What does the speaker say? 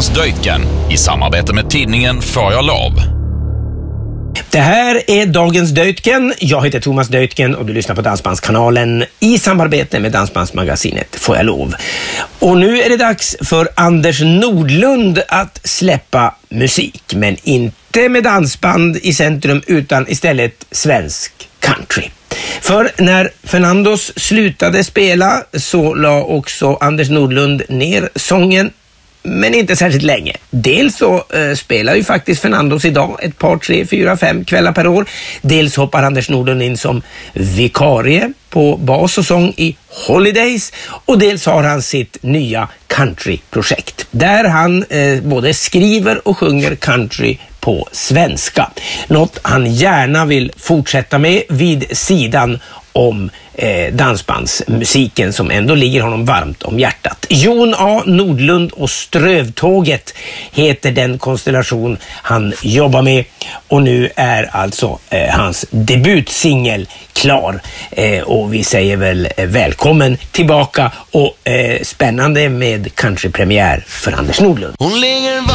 Thomas Deutgen i samarbete med tidningen Får jag lov. Det här är dagens Deutgen. Jag heter Thomas Deutgen och du lyssnar på Dansbandskanalen i samarbete med Dansbandsmagasinet Får jag lov. Och nu är det dags för Anders Nordlund att släppa musik, men inte med dansband i centrum utan istället svensk country. För när Fernandos slutade spela så la också Anders Nordlund ner sången, men inte särskilt länge. Dels så spelar ju faktiskt Fernandos idag ett par, 3, 4, 5 kvällar per år. Dels hoppar Anders Nordlund in som vikarie på bas och sång i Holidays. Och dels har han sitt nya countryprojekt där han både skriver och sjunger country på svenska. Något han gärna vill fortsätta med vid sidan om dansbandsmusiken som ändå ligger honom varmt om hjärtat. Jon A. Nordlund och Strövtåget heter den konstellation han jobbar med, och nu är alltså hans debutsingel klar, och vi säger väl välkommen tillbaka och spännande med countrypremiär för Anders Nordlund. Hon ligger